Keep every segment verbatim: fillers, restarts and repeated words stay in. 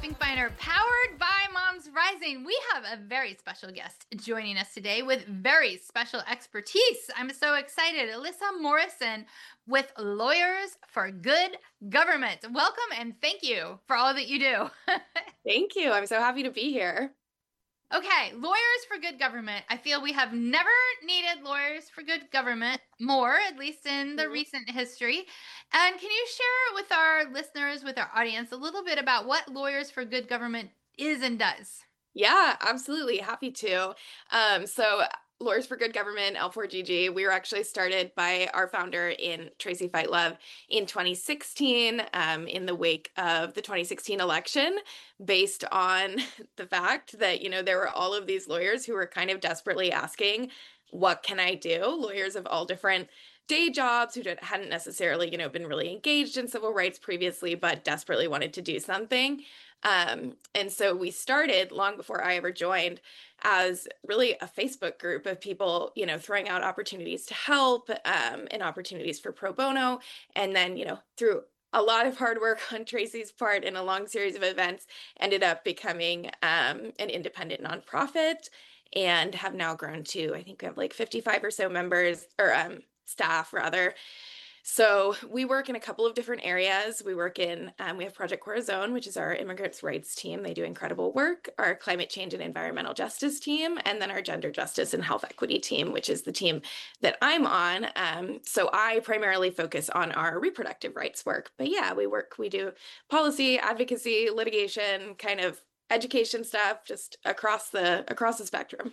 Shopping Finder, powered by Moms Rising. We have a very special guest joining us today with very special expertise. I'm so excited. Alyssa Morrison with Lawyers for Good Government. Welcome and thank you for all that you do. Thank you. I'm so happy to be here. Okay, Lawyers for Good Government. I feel we have never needed Lawyers for Good Government more, at least in the Mhm. recent history. And can you share with our listeners, with our audience, a little bit about what Lawyers for Good Government is and does? Yeah, absolutely. Happy to. Um, so Lawyers for Good Government, L four G G, we were actually started by our founder in Tracy Fightlove in twenty sixteen, um, in the wake of the twenty sixteen election, based on the fact that, you know, there were all of these lawyers who were kind of desperately asking, what can I do? Lawyers of all different day jobs who didn't- hadn't necessarily, you know, been really engaged in civil rights previously, but desperately wanted to do something. Um, and so we started long before I ever joined as really a Facebook group of people, you know, throwing out opportunities to help, um, and opportunities for pro bono. And then, you know, through a lot of hard work on Tracy's part and a long series of events, ended up becoming um, an independent nonprofit and have now grown to, I think we have like fifty-five or so members or um, staff rather. So we work in a couple of different areas. We work in, um, we have Project Corazon, which is our immigrants' rights team. They do incredible work. Our climate change and environmental justice team, and then our gender justice and health equity team, which is the team that I'm on. Um, so I primarily focus on our reproductive rights work. But yeah, we work, we do policy, advocacy, litigation, kind of education stuff, just across the across the spectrum.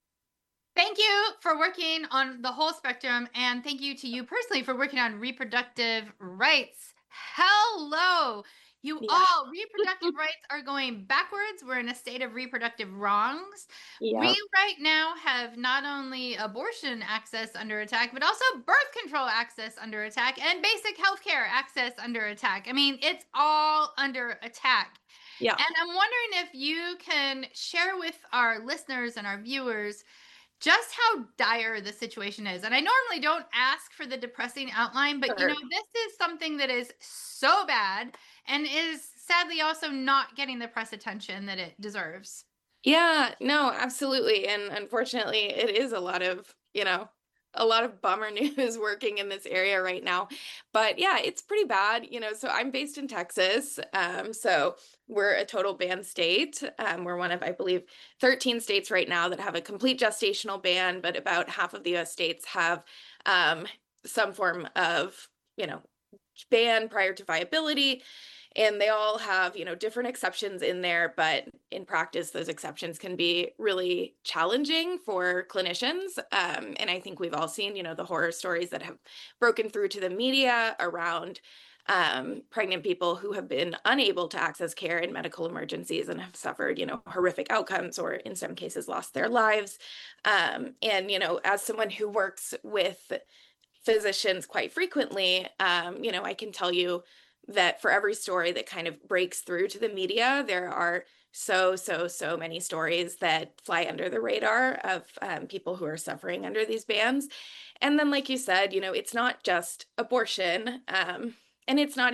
Thank you for working on the whole spectrum, and thank you to you personally for working on reproductive rights. Hello, you Yeah. all. Reproductive rights are going backwards. We're in a state of reproductive wrongs. We Yeah. right now have not only abortion access under attack, but also birth control access under attack and basic healthcare access under attack. I mean, it's all under attack. Yeah. And I'm wondering if you can share with our listeners and our viewers just how dire the situation is. And I normally don't ask for the depressing outline, but you know, Sure. this is something that is so bad and is sadly also not getting the press attention that it deserves. Yeah, no, absolutely. And unfortunately, it is a lot of, you know, a lot of bummer news working in this area right now. But yeah, it's pretty bad, you know. So I'm based in Texas. Um, so we're a total ban state. Um, we're one of, I believe, thirteen states right now that have a complete gestational ban, but about half of the U S states have um, some form of, you know, ban prior to viability, and they all have, you know, different exceptions in there, but in practice those exceptions can be really challenging for clinicians. Um, and I think we've all seen, you know, the horror stories that have broken through to the media around um, pregnant people who have been unable to access care in medical emergencies and have suffered, you know, horrific outcomes or in some cases lost their lives. Um, and, you know, as someone who works with physicians quite frequently, um, you know, I can tell you that for every story that kind of breaks through to the media, there are so, so, so many stories that fly under the radar of um, people who are suffering under these bans. And then, like you said, you know, it's not just abortion, um, and it's not